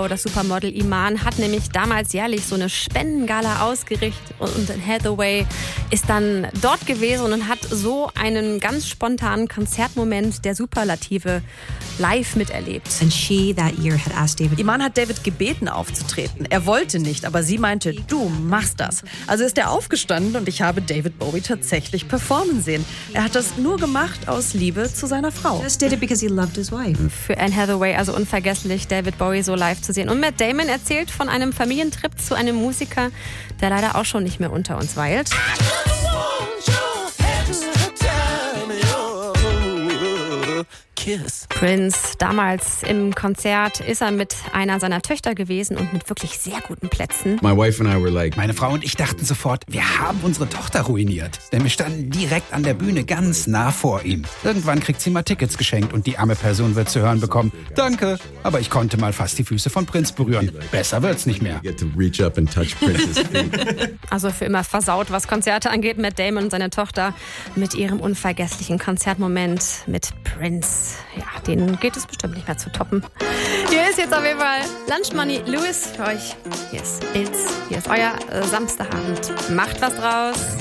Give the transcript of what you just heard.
das Supermodel Iman, hat nämlich damals jährlich so eine Spendengala ausgerichtet und Hathaway ist dann dort gewesen und hat so einen ganz spontanen Konzertmoment der Superlative live miterlebt. And she that year had asked David. Iman hat David gebeten aufzutreten. Er wollte nicht, aber sie meinte, du machst das. Also ist er aufgestanden und ich habe David Bowie tatsächlich performen sehen. Er hat das nur gemacht aus Liebe zu seiner Frau. Just did it because he loved his wife. Für Anne Hathaway also unvergesslich, David Bowie so live zu sehen. Und Matt Damon erzählt von einem Familientrip zu einem Musiker, der leider auch schon nicht mehr unter uns weilt. Prince, damals im Konzert ist er mit einer seiner Töchter gewesen und mit wirklich sehr guten Plätzen. Meine Frau und ich dachten sofort, wir haben unsere Tochter ruiniert. Denn wir standen direkt an der Bühne ganz nah vor ihm. Irgendwann kriegt sie mal Tickets geschenkt und die arme Person wird zu hören bekommen: Danke, aber ich konnte mal fast die Füße von Prince berühren. Besser wird's nicht mehr. Also für immer versaut, was Konzerte angeht. Matt Damon und seine Tochter mit ihrem unvergesslichen Konzertmoment mit Prince. Ja, den geht es bestimmt nicht mehr zu toppen. Hier ist jetzt auf jeden Fall Lunch Money Lewis für euch. Hier ist Bilz, hier ist euer Samstagabend. Macht was draus.